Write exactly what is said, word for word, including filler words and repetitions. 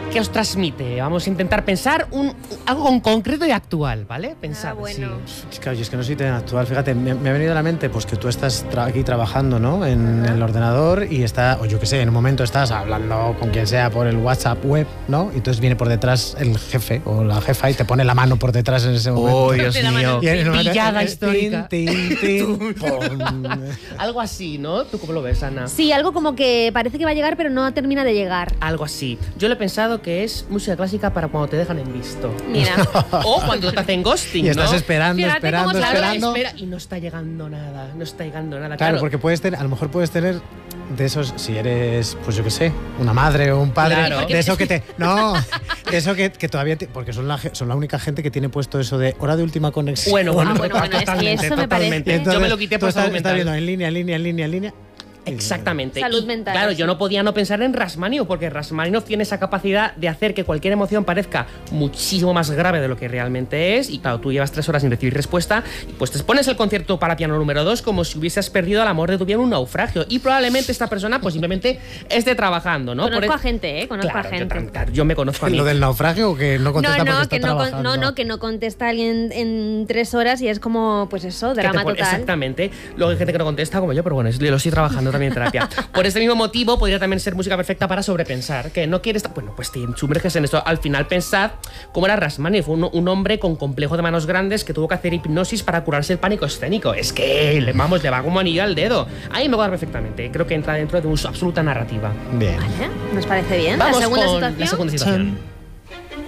¿Qué os transmite? Vamos a intentar pensar un, algo en concreto y actual, ¿vale? Pensad, ah, bueno. sí. Claro, yo es que no soy tan actual. Fíjate, me, me ha venido a la mente pues que tú estás tra aquí trabajando, ¿no? En el ordenador y está, o yo qué sé, en un momento estás hablando con quien sea por el WhatsApp web, ¿no? Y entonces viene por detrás el jefe o la jefa y te pone la mano por detrás en ese momento. ¡Oh, Dios mío! Y en una- Pillada eh, histórica. tin, tin, tin, pum. Algo así, ¿no? ¿Tú cómo lo ves, Ana? Sí, algo como que parece que va a llegar, pero no termina de llegar. Algo así. Yo lo he pensado que es música clásica para cuando te dejan en visto. Mira. O cuando te hacen ghosting, Y estás ¿no? esperando, Fíjate esperando, cómo se Claro, esperando. espera, y no está llegando nada, no está llegando nada. Claro, Claro, porque puedes tener, a lo mejor puedes tener de esos, si eres, pues yo qué sé, una madre o un padre, Claro. de eso que te, no, de eso que, que todavía, te, porque son la, ge- son la única gente que tiene puesto eso de hora de última conexión. Bueno, bueno, Ah, bueno, bueno, es que totalmente, eso me totalmente. parece- Yo me lo quité tú por estás, salud estás mental. viendo en línea, en línea, en línea, en línea. Exactamente. Salud Y, mental, Claro, sí. yo no podía no pensar en Rachmaninoff, porque Rachmaninoff tiene esa capacidad de hacer que cualquier emoción parezca muchísimo más grave de lo que realmente es. Y claro, tú llevas tres horas sin recibir respuesta, y pues te pones el concierto para piano número dos como si hubieses perdido el amor de tu vida en un naufragio. Y probablemente esta persona, pues simplemente esté trabajando, ¿no? Conozco Por a gente, ¿eh? Conozco Claro, a yo, gente. tam- claro, yo me conozco a mí. Lo del naufragio o que no No, contesta no, porque que está no, con- trabajando. no, no, que no contesta alguien en tres horas y es como, pues eso, Que te drama pone- total. Exactamente. Luego hay gente que no contesta como yo, pero bueno, es- lo estoy trabajando también en terapia. Por este mismo motivo, podría también ser música perfecta para sobrepensar. Que no quieres. Bueno, pues te sumerges en esto. Al final, pensad cómo era Rachmaninoff, un, un hombre con complejo de manos grandes que tuvo que hacer hipnosis para curarse el pánico escénico. Es que, le- vamos, le va como anillo al dedo. Ahí me cuadra perfectamente. Creo que entra dentro de una absoluta narrativa. Bien. Vale, nos parece bien. Vamos la segunda con situación. la segunda situación.